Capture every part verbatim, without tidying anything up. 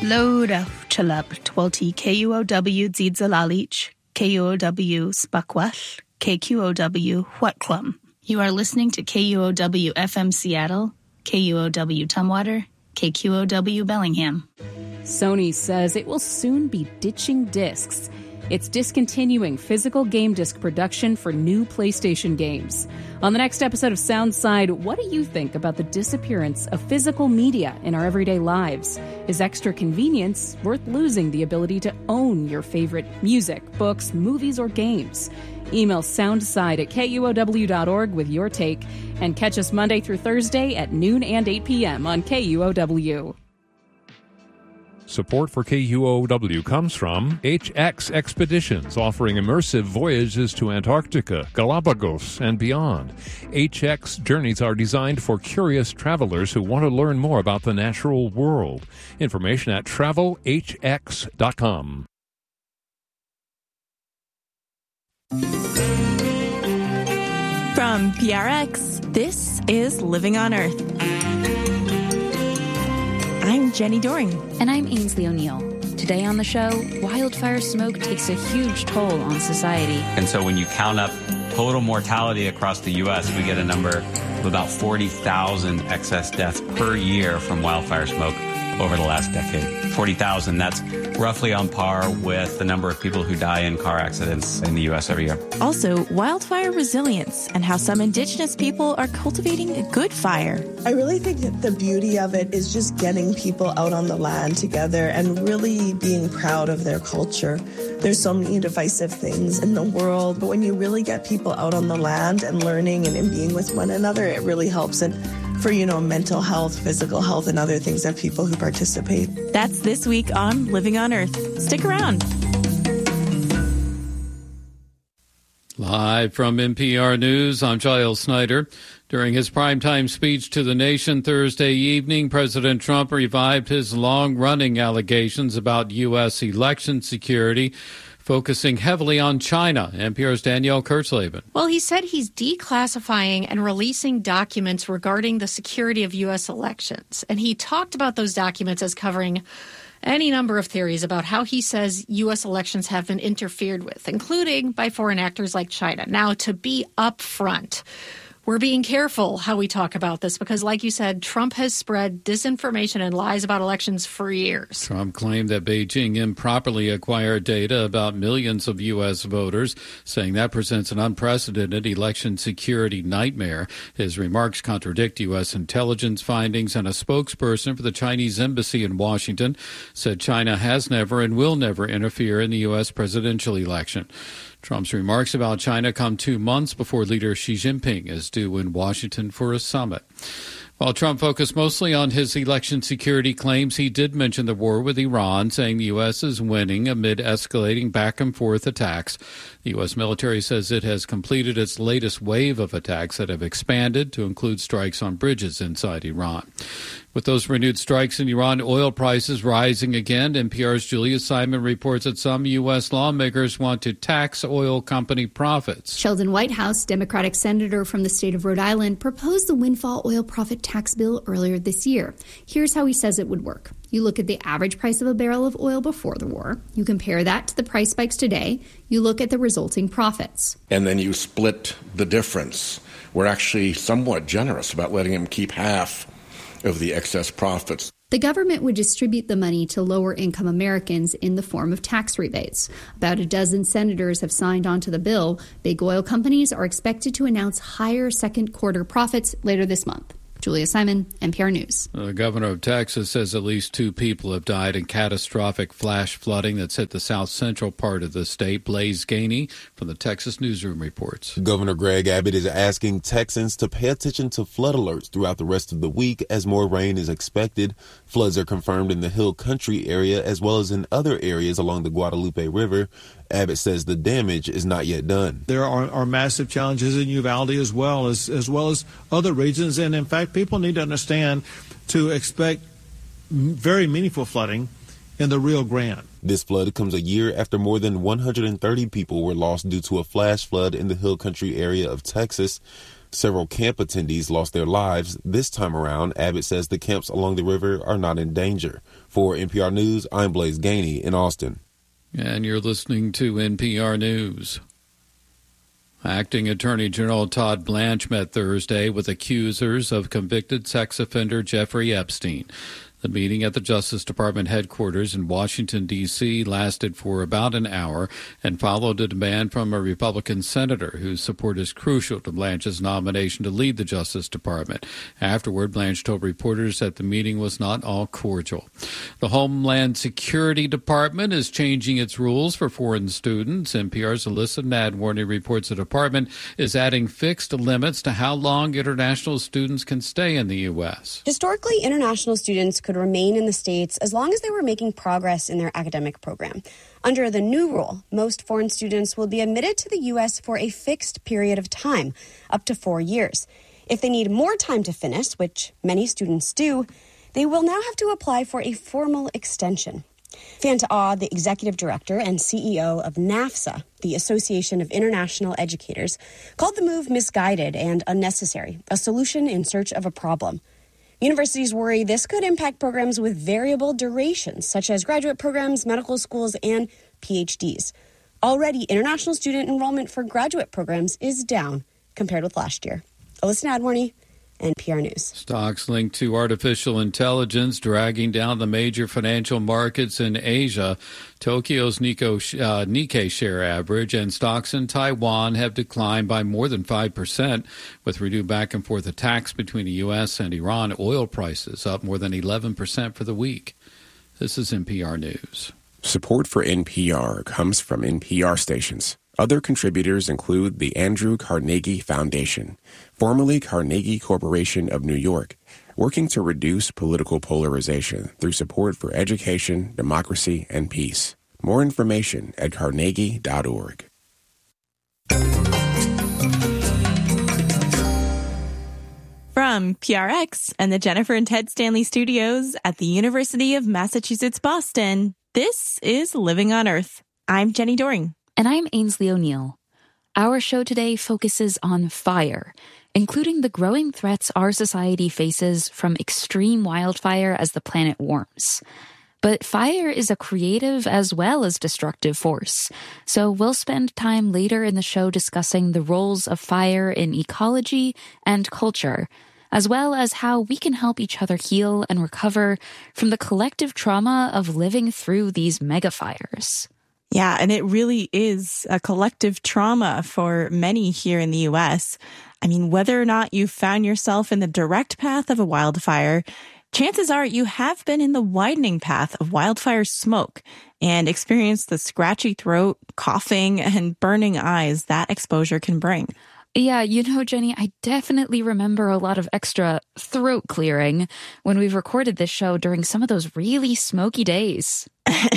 Loda Chalab Twelti K U O W Dzidzalalich K U O W Spakwal K Q O W Huatklum. You are listening to K U O W F M Seattle, K U O W Tumwater, K Q O W Bellingham. Sony says it will soon be ditching discs. It's discontinuing physical game disc production for new PlayStation games. On the next episode of Soundside, what do you think about the disappearance of physical media in our everyday lives? Is extra convenience worth losing the ability to own your favorite music, books, movies, or games? Email soundside at K U O W dot org with your take, and catch us Monday through Thursday at noon and eight p.m. on K U O W. Support for K U O W comes from H X Expeditions, offering immersive voyages to Antarctica, Galapagos, and beyond. H X journeys are designed for curious travelers who want to learn more about the natural world. Information at travel h x dot com. From P R X, this is Living on Earth. I'm Jenny Doring. And I'm Ainsley O'Neill. Today on the show, wildfire smoke takes a huge toll on society. And so when you count up total mortality across the U S, we get a number of about forty thousand excess deaths per year from wildfire smoke over the last decade. forty thousand, that's roughly on par with the number of people who die in car accidents in the U S every year. Also, wildfire resilience and how some indigenous people are cultivating a good fire. I really think that the beauty of it is just getting people out on the land together and really being proud of their culture. There's so many divisive things in the world, but when you really get people out on the land and learning and, and being with one another, it really helps. And for, you know, mental health, physical health, and other things of people who participate. That's this week on Living on Earth. Stick around. Live from N P R News, I'm Giles Snyder. During his primetime speech to the nation Thursday evening, President Trump revived his long-running allegations about U S election security, focusing heavily on China. N P R's Danielle Kurtzleben. Well, he said he's declassifying and releasing documents regarding the security of U S elections. And he talked about those documents as covering any number of theories about how he says U S elections have been interfered with, including by foreign actors like China. Now, to be upfront, we're being careful how we talk about this because, like you said, Trump has spread disinformation and lies about elections for years. Trump claimed that Beijing improperly acquired data about millions of U S voters, saying that presents an unprecedented election security nightmare. His remarks contradict U S intelligence findings, and a spokesperson for the Chinese embassy in Washington said China has never and will never interfere in the U S presidential election. Trump's remarks about China come two months before leader Xi Jinping is due in Washington for a summit. While Trump focused mostly on his election security claims, he did mention the war with Iran, saying the U S is winning amid escalating back-and-forth attacks. The U S military says it has completed its latest wave of attacks that have expanded to include strikes on bridges inside Iran. With those renewed strikes in Iran, oil prices rising again. N P R's Julia Simon reports that some U S lawmakers want to tax oil company profits. Sheldon Whitehouse, Democratic senator from the state of Rhode Island, proposed the windfall oil profit tax bill earlier this year. Here's how he says it would work. You look at the average price of a barrel of oil before the war. You compare that to the price spikes today. You look at the resulting profits. And then you split the difference. We're actually somewhat generous about letting him keep half of the excess profits. The government would distribute the money to lower-income Americans in the form of tax rebates. About a dozen senators have signed on to the bill. Big oil companies are expected to announce higher second-quarter profits later this month. Julia Simon, N P R News. The governor of Texas says at least two people have died in catastrophic flash flooding that's hit the south-central part of the state. Blaze Gainey from the Texas Newsroom reports. Governor Greg Abbott is asking Texans to pay attention to flood alerts throughout the rest of the week as more rain is expected. Floods are confirmed in the Hill Country area as well as in other areas along the Guadalupe River. Abbott says the damage is not yet done. There are, are massive challenges in Uvalde as well as as well as other regions, and in fact, people need to understand to expect very meaningful flooding in the Rio Grande. This flood comes a year after more than one hundred thirty people were lost due to a flash flood in the Hill Country area of Texas. Several camp attendees lost their lives. This time around, Abbott says the camps along the river are not in danger. For N P R News, I'm Blaze Gainey in Austin. And you're listening to N P R News. Acting Attorney General Todd Blanche met Thursday with accusers of convicted sex offender Jeffrey Epstein. The meeting at the Justice Department headquarters in Washington, D C lasted for about an hour and followed a demand from a Republican senator whose support is crucial to Blanche's nomination to lead the Justice Department. Afterward, Blanche told reporters that the meeting was not all cordial. The Homeland Security Department is changing its rules for foreign students. N P R's Alyssa Nadworny reports the department is adding fixed limits to how long international students can stay in the U S. Historically, international students could remain in the States as long as they were making progress in their academic program. Under the new rule, most foreign students will be admitted to the U S for a fixed period of time, up to four years. If they need more time to finish, which many students do, they will now have to apply for a formal extension. Fanta Ah, the executive director and C E O of NAFSA, the Association of International Educators, called the move misguided and unnecessary, a solution in search of a problem. Universities worry this could impact programs with variable durations, such as graduate programs, medical schools, and P H Ds. Already, international student enrollment for graduate programs is down compared with last year. Alyssa Nadworny, N P R News. Stocks linked to artificial intelligence dragging down the major financial markets in Asia. Tokyo's Nikko, uh, Nikkei share average and stocks in Taiwan have declined by more than five percent, with renewed back-and-forth attacks between the U S and Iran. Oil prices up more than eleven percent for the week. This is N P R News. Support for N P R comes from N P R stations. Other contributors include the Andrew Carnegie Foundation, formerly Carnegie Corporation of New York, working to reduce political polarization through support for education, democracy, and peace. More information at carnegie dot org. From P R X and the Jennifer and Ted Stanley Studios at the University of Massachusetts, Boston, this is Living on Earth. I'm Jenny Doring. And I'm Ainsley O'Neill. Our show today focuses on fire, including the growing threats our society faces from extreme wildfire as the planet warms. But fire is a creative as well as destructive force, so we'll spend time later in the show discussing the roles of fire in ecology and culture, as well as how we can help each other heal and recover from the collective trauma of living through these megafires. Yeah, and it really is a collective trauma for many here in the U S. I mean, whether or not you found yourself in the direct path of a wildfire, chances are you have been in the widening path of wildfire smoke and experienced the scratchy throat, coughing, and burning eyes that exposure can bring. Yeah, you know, Jenny, I definitely remember a lot of extra throat clearing when we've recorded this show during some of those really smoky days.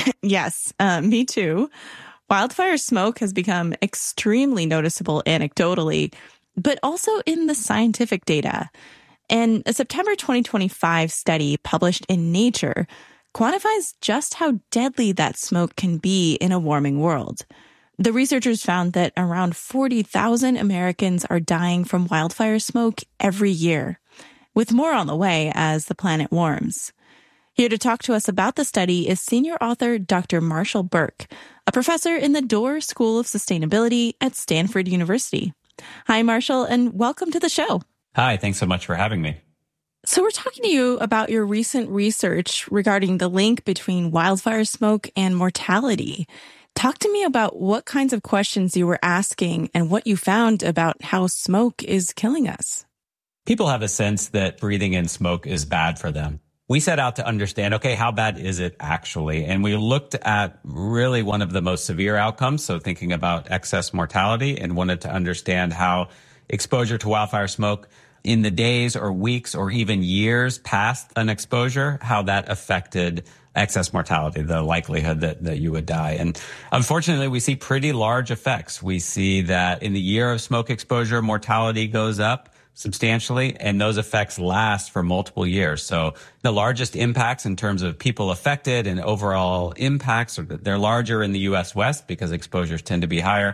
Yes, uh, me too. Wildfire smoke has become extremely noticeable anecdotally, but also in the scientific data. And a September twenty twenty-five study published in Nature quantifies just how deadly that smoke can be in a warming world. The researchers found that around forty thousand Americans are dying from wildfire smoke every year, with more on the way as the planet warms. Here to talk to us about the study is senior author Doctor Marshall Burke, a professor in the Dorr School of Sustainability at Stanford University. Hi, Marshall, and welcome to the show. Hi, thanks so much for having me. So we're talking to you about your recent research regarding the link between wildfire smoke and mortality. Talk to me about what kinds of questions you were asking and what you found about how smoke is killing us. People have a sense that breathing in smoke is bad for them. We set out to understand, okay, how bad is it actually? And we looked at really one of the most severe outcomes, so thinking about excess mortality, and wanted to understand how exposure to wildfire smoke in the days or weeks or even years past an exposure, how that affected excess mortality, the likelihood that, that you would die. And unfortunately, we see pretty large effects. We see that in the year of smoke exposure, mortality goes up substantially, and those effects last for multiple years. So the largest impacts in terms of people affected and overall impacts, they're larger in the U S West because exposures tend to be higher.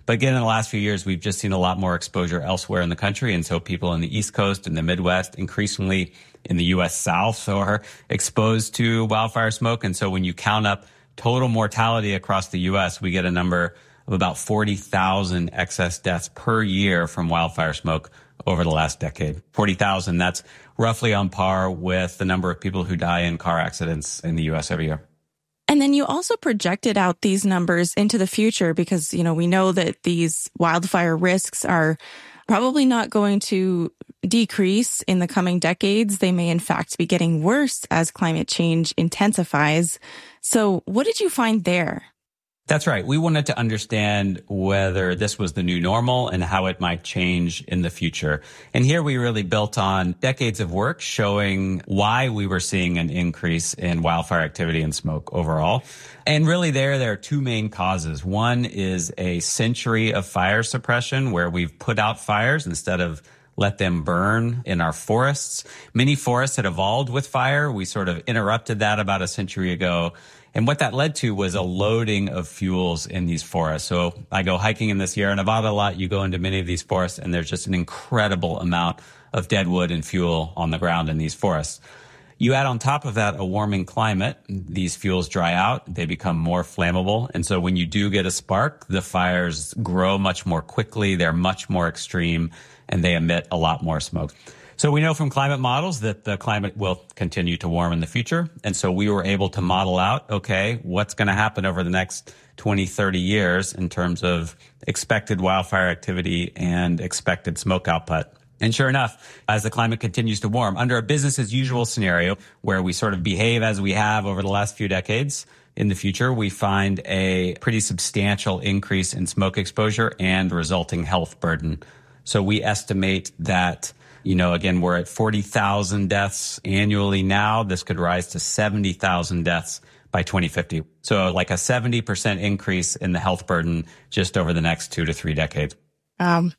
But again, in the last few years, we've just seen a lot more exposure elsewhere in the country. And so people in the East Coast and the Midwest, increasingly in the U S South, so are exposed to wildfire smoke. And so when you count up total mortality across the U S, we get a number of about forty thousand excess deaths per year from wildfire smoke over the last decade. forty thousand, that's roughly on par with the number of people who die in car accidents in the U S every year. And then you also projected out these numbers into the future because, you know, we know that these wildfire risks are probably not going to decrease in the coming decades. They may, in fact, be getting worse as climate change intensifies. So what did you find there? That's right. We wanted to understand whether this was the new normal and how it might change in the future. And here we really built on decades of work showing why we were seeing an increase in wildfire activity and smoke overall. And really there, there are two main causes. One is a century of fire suppression where we've put out fires instead of let them burn in our forests. Many forests had evolved with fire. We sort of interrupted that about a century ago. And what that led to was a loading of fuels in these forests. So I go hiking in the Sierra Nevada a lot. You go into many of these forests, and there's just an incredible amount of dead wood and fuel on the ground in these forests. You add on top of that a warming climate, these fuels dry out, they become more flammable. And so when you do get a spark, the fires grow much more quickly, they're much more extreme, and they emit a lot more smoke. So we know from climate models that the climate will continue to warm in the future. And so we were able to model out, okay, what's going to happen over the next twenty, thirty years in terms of expected wildfire activity and expected smoke output. And sure enough, as the climate continues to warm, under a business as usual scenario where we sort of behave as we have over the last few decades, in the future, we find a pretty substantial increase in smoke exposure and resulting health burden. So we estimate that, you know, again, we're at forty thousand deaths annually now. This could rise to seventy thousand deaths by twenty fifty. So like a seventy percent increase in the health burden just over the next two to three decades. Um,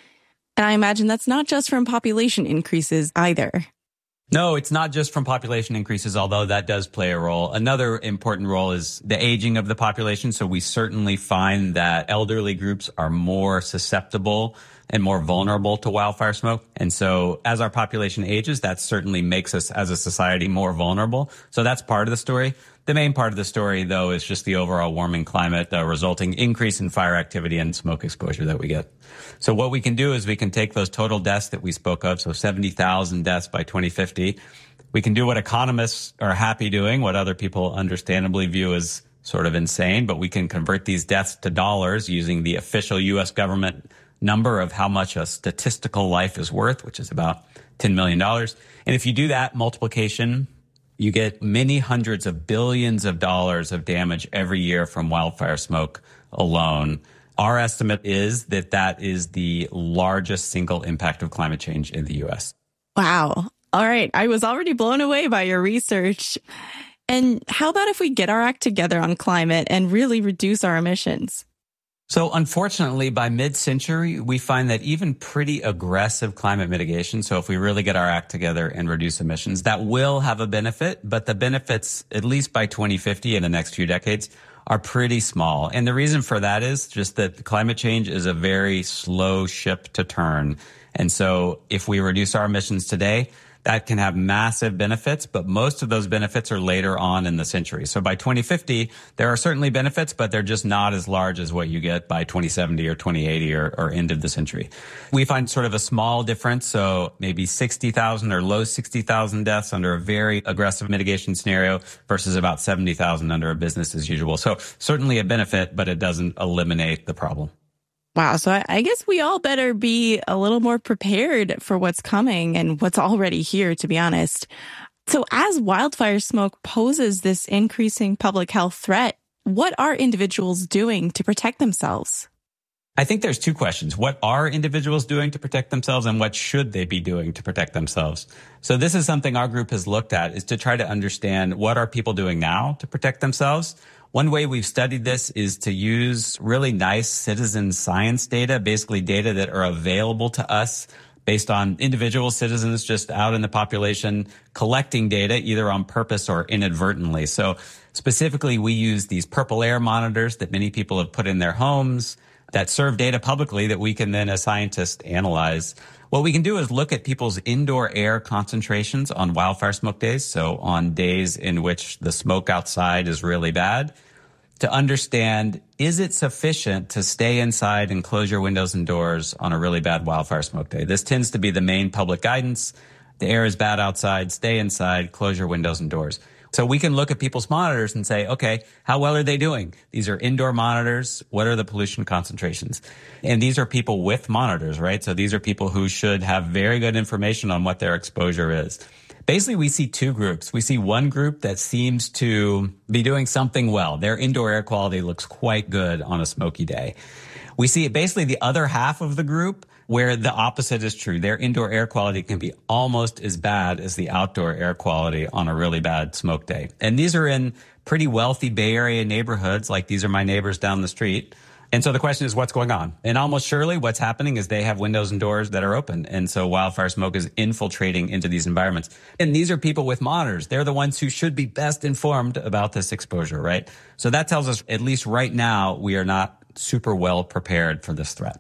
and I imagine that's not just from population increases either. No, it's not just from population increases, although that does play a role. Another important role is the aging of the population. So we certainly find that elderly groups are more susceptible and more vulnerable to wildfire smoke. And so as our population ages, that certainly makes us as a society more vulnerable. So that's part of the story. The main part of the story, though, is just the overall warming climate, the resulting increase in fire activity and smoke exposure that we get. So what we can do is we can take those total deaths that we spoke of, so seventy thousand deaths by twenty fifty. We can do what economists are happy doing, what other people understandably view as sort of insane, but we can convert these deaths to dollars using the official U S government number of how much a statistical life is worth, which is about ten million dollars. And if you do that multiplication, you get many hundreds of billions of dollars of damage every year from wildfire smoke alone. Our estimate is that that is the largest single impact of climate change in the U S. Wow. All right. I was already blown away by your research. And how about if we get our act together on climate and really reduce our emissions? So unfortunately, by mid-century, we find that even pretty aggressive climate mitigation, so if we really get our act together and reduce emissions, that will have a benefit, but the benefits, at least by twenty fifty in the next few decades, are pretty small. And the reason for that is just that climate change is a very slow ship to turn. And so if we reduce our emissions today, that can have massive benefits, but most of those benefits are later on in the century. So by twenty fifty, there are certainly benefits, but they're just not as large as what you get by twenty seventy or twenty eighty or, or end of the century. We find sort of a small difference, so maybe sixty thousand or low sixty thousand deaths under a very aggressive mitigation scenario versus about seventy thousand under a business as usual. So certainly a benefit, but it doesn't eliminate the problem. Wow. So I guess we all better be a little more prepared for what's coming and what's already here, to be honest. So as wildfire smoke poses this increasing public health threat, what are individuals doing to protect themselves? I think there's two questions. What are individuals doing to protect themselves, and what should they be doing to protect themselves? So this is something our group has looked at, is to try to understand what are people doing now to protect themselves. One way we've studied this is to use really nice citizen science data, basically data that are available to us based on individual citizens just out in the population collecting data either on purpose or inadvertently. So specifically, we use these purple air monitors that many people have put in their homes. that serve data publicly that we can then, as scientists, analyze. What we can do is look at people's indoor air concentrations on wildfire smoke days, so on days in which the smoke outside is really bad, to understand, is it sufficient to stay inside and close your windows and doors on a really bad wildfire smoke day? This tends to be the main public guidance. The air is bad outside, stay inside, close your windows and doors. So we can look at people's monitors and say, okay, how well are they doing? These are indoor monitors. What are the pollution concentrations? And these are people with monitors, right? So these are people who should have very good information on what their exposure is. Basically, we see two groups. We see one group that seems to be doing something well. Their indoor air quality looks quite good on a smoky day. We see basically the other half of the group where the opposite is true. Their indoor air quality can be almost as bad as the outdoor air quality on a really bad smoke day. And these are in pretty wealthy Bay Area neighborhoods, like these are my neighbors down the street. And so the question is, what's going on? And almost surely what's happening is they have windows and doors that are open. And so wildfire smoke is infiltrating into these environments. And these are people with monitors. They're the ones who should be best informed about this exposure, right? So that tells us, at least right now, we are not super well prepared for this threat.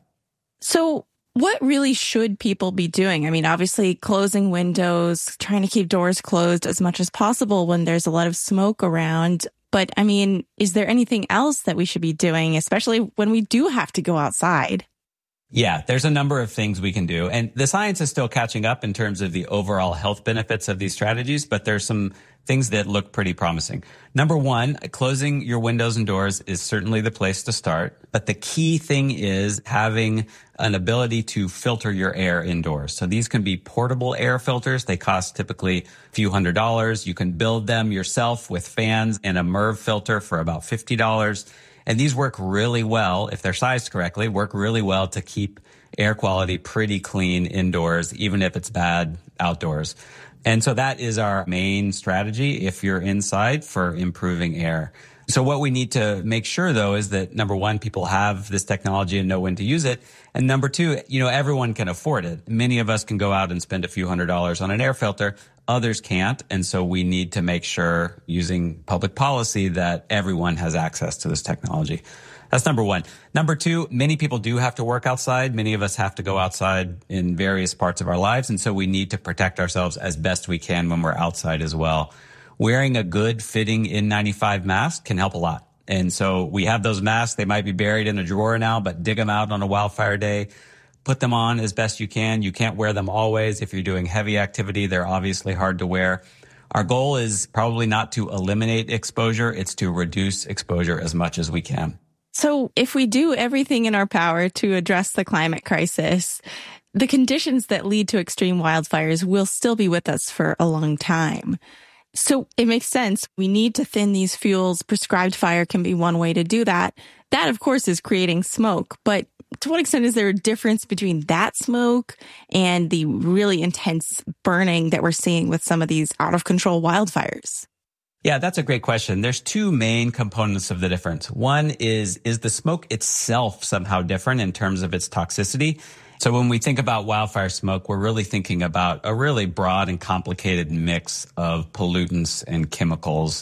So what really should people be doing? I mean, obviously closing windows, trying to keep doors closed as much as possible when there's a lot of smoke around. But I mean, is there anything else that we should be doing, especially when we do have to go outside? Yeah, there's a number of things we can do. And the science is still catching up in terms of the overall health benefits of these strategies, but there's some things that look pretty promising. Number one, closing your windows and doors is certainly the place to start. But the key thing is having an ability to filter your air indoors. So these can be portable air filters. They cost typically a few hundred dollars. You can build them yourself with fans and a MERV filter for about fifty dollars. And these work really well, if they're sized correctly, work really well to keep air quality pretty clean indoors, even if it's bad outdoors. And so that is our main strategy if you're inside for improving air. So what we need to make sure, though, is that, number one, people have this technology and know when to use it. And number two, you know, everyone can afford it. Many of us can go out and spend a few hundred dollars on an air filter. Others can't. And so we need to make sure, using public policy, that everyone has access to this technology. That's number one. Number two, many people do have to work outside. Many of us have to go outside in various parts of our lives. And so we need to protect ourselves as best we can when we're outside as well. Wearing a good fitting N ninety-five mask can help a lot. And so we have those masks. They might be buried in a drawer now, but dig them out on a wildfire day. Put them on as best you can. You can't wear them always. If you're doing heavy activity, they're obviously hard to wear. Our goal is probably not to eliminate exposure. It's to reduce exposure as much as we can. So if we do everything in our power to address the climate crisis, the conditions that lead to extreme wildfires will still be with us for a long time. So it makes sense. We need to thin these fuels. Prescribed fire can be one way to do that. That, of course, is creating smoke. But to what extent is there a difference between that smoke and the really intense burning that we're seeing with some of these out-of-control wildfires? Yeah, that's a great question. There's two main components of the difference. One is, is the smoke itself somehow different in terms of its toxicity? So when we think about wildfire smoke, we're really thinking about a really broad and complicated mix of pollutants and chemicals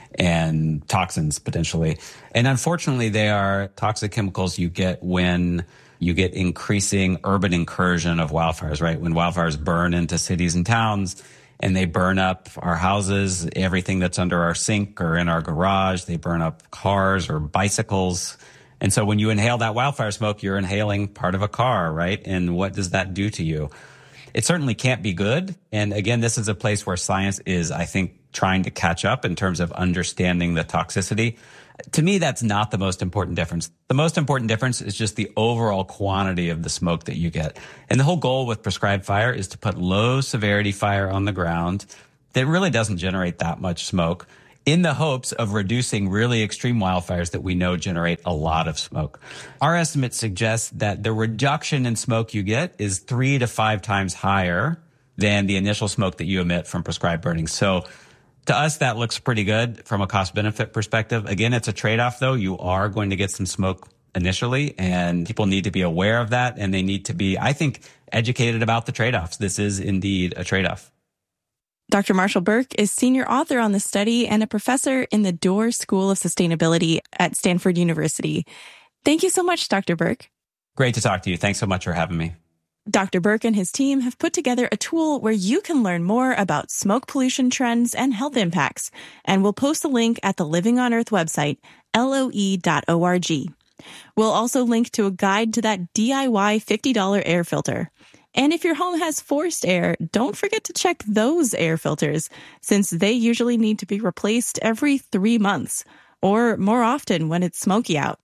and toxins potentially. And unfortunately, they are toxic chemicals you get when you get increasing urban incursion of wildfires, right? When wildfires burn into cities and towns and they burn up our houses, everything that's under our sink or in our garage, they burn up cars or bicycles. And so when you inhale that wildfire smoke, you're inhaling part of a car, right? And what does that do to you? It certainly can't be good. And again, this is a place where science is, I think, trying to catch up in terms of understanding the toxicity. To me, that's not the most important difference. The most important difference is just the overall quantity of the smoke that you get. And the whole goal with prescribed fire is to put low severity fire on the ground that really doesn't generate that much smoke, in the hopes of reducing really extreme wildfires that we know generate a lot of smoke. Our estimates suggest that the reduction in smoke you get is three to five times higher than the initial smoke that you emit from prescribed burning. So to us, that looks pretty good from a cost-benefit perspective. Again, it's a trade-off, though. You are going to get some smoke initially, and people need to be aware of that, and they need to be, I think, educated about the trade-offs. This is indeed a trade-off. Doctor Marshall Burke is senior author on the study and a professor in the Dorr School of Sustainability at Stanford University. Thank you so much, Doctor Burke. Great to talk to you. Thanks so much for having me. Doctor Burke and his team have put together a tool where you can learn more about smoke pollution trends and health impacts, and we'll post a link at the Living on Earth website, L O E dot org. We'll also link to a guide to that D I Y fifty dollars air filter. And if your home has forced air, don't forget to check those air filters, since they usually need to be replaced every three months, or more often when it's smoky out.